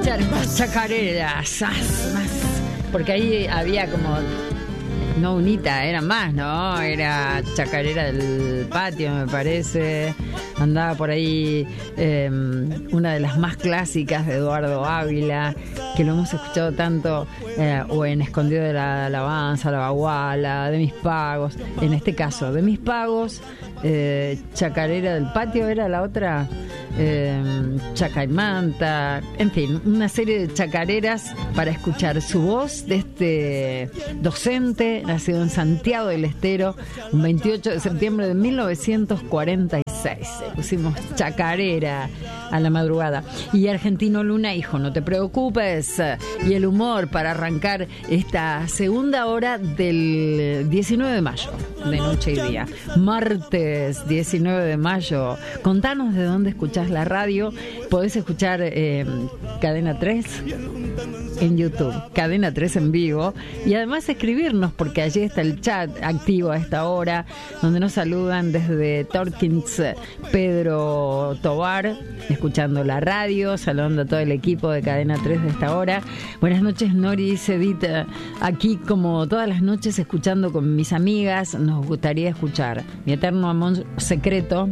escuchar más chacareras, más, porque ahí había como, no unita, era más, ¿no? Era Chacarera del Patio, me parece. Andaba por ahí una de las más clásicas de Eduardo Ávila, que lo hemos escuchado tanto, o en Escondido de la Alabanza, La Baguala, De Mis Pagos. En este caso, De Mis Pagos, Chacarera del Patio era la otra, Chacaimanta, en fin, una serie de chacareras para escuchar su voz de este docente nacido en Santiago del Estero, un 28 de septiembre de 1946. Pusimos chacarera a la madrugada. Y Argentino Luna, hijo, no te preocupes. Y el humor para arrancar esta segunda hora del 19 de mayo, de noche y día. Martes 19 de mayo. Contanos de dónde escuchás la radio. Podés escuchar Cadena 3 en YouTube, Cadena 3 en vivo, y además escribirnos, porque allí está el chat activo a esta hora, donde nos saludan desde Torkins, Pedro Tobar, escuchando la radio, saludando a todo el equipo de Cadena 3 de esta hora. Buenas noches, Nori, dice Edith, aquí como todas las noches escuchando con mis amigas. Nos gustaría escuchar Mi eterno amor secreto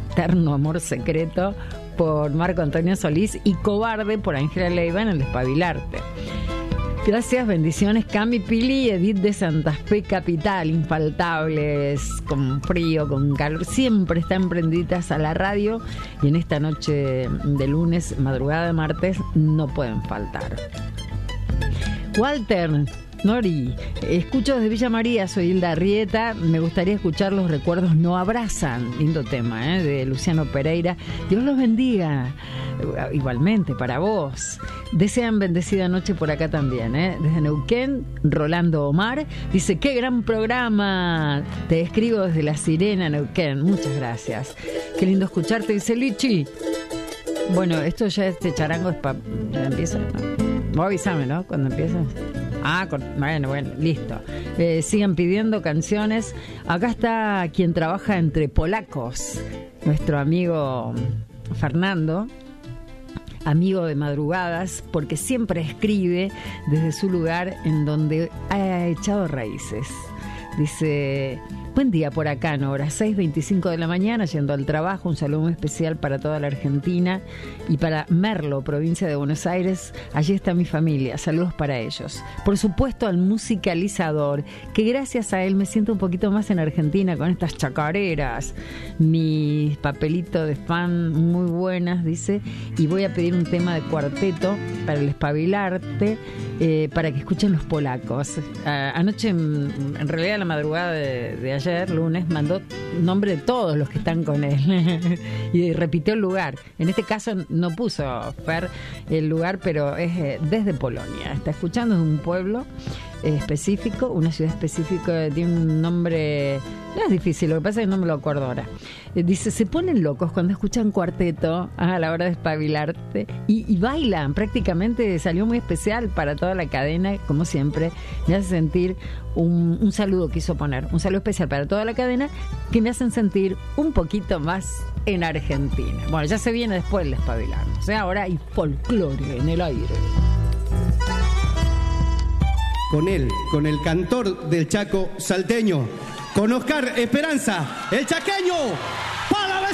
por Marco Antonio Solís y Cobarde por Ángela Leiva en El Despabilarte. Gracias, bendiciones, Cami, Pili y Edith de Santa Fe Capital, infaltables, con frío, con calor, siempre están prendidas a la radio, y en esta noche de lunes, madrugada de martes, no pueden faltar. Walter, Nori, escucho desde Villa María, soy Hilda Arrieta, me gustaría escuchar Los recuerdos no abrazan, lindo tema, de Luciano Pereira. Dios los bendiga, igualmente para vos. Desean bendecida noche por acá también, desde Neuquén. Rolando Omar dice, qué gran programa, te escribo desde La Sirena, Neuquén, muchas gracias, qué lindo escucharte, dice Lichi. Bueno, esto ya, este charango es para, ya empieza, ¿no? Vos avísame, ¿no? Cuando empieza. Bueno, listo. Sigan pidiendo canciones. Acá está quien trabaja entre polacos, nuestro amigo Fernando, amigo de madrugadas, porque siempre escribe desde su lugar en donde ha echado raíces. Dice, buen día por acá, Nora, 6:25 de la mañana, yendo al trabajo. Un saludo muy especial para toda la Argentina y para Merlo, provincia de Buenos Aires. Allí está mi familia, saludos para ellos. Por supuesto al musicalizador, que gracias a él me siento un poquito más en Argentina con estas chacareras. Mis papelitos de fan muy buenas, dice, y voy a pedir un tema de cuarteto para el Despabilarte, para que escuchen los polacos. Anoche, en realidad la madrugada de ayer, lunes, mandó nombre de todos los que están con él y repitió el lugar. En este caso no puso Fer el lugar, pero es desde Polonia. Está escuchando, es un pueblo específico, una ciudad específica, tiene un nombre, no es difícil, lo que pasa es que no me lo acuerdo ahora. Dice, se ponen locos cuando escuchan cuarteto a la hora de Despabilarte y bailan, prácticamente salió muy especial para toda la cadena, como siempre, me hace sentir un saludo, quiso poner, un saludo especial para toda la cadena, que me hacen sentir un poquito más en Argentina. Bueno, ya se viene después el Despabilarte, o sea, ahora hay folclore en el aire. Con él, con el cantor del Chaco salteño, con Oscar Esperanza, el chaqueño.